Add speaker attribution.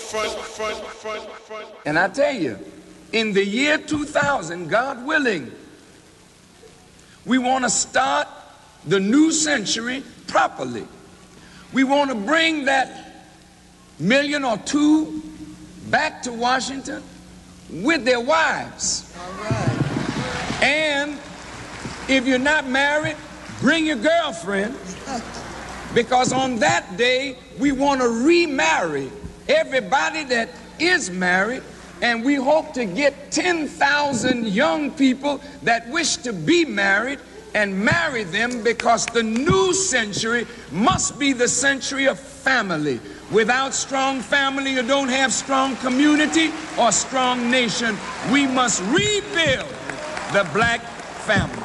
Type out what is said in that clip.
Speaker 1: And I tell you, in the year 2000, God willing, we want to start the new century properly. We want to bring that 1 million or 2 back to Washington with their wives.
Speaker 2: All right.
Speaker 1: And if you're not married, bring your girlfriend, because on that day we want to remarry everybody that is married, and we hope to get 10,000 young people that wish to be married and marry them, because the new century must be the century of family. Without strong family, you don't have strong community or strong nation. We must rebuild the black family.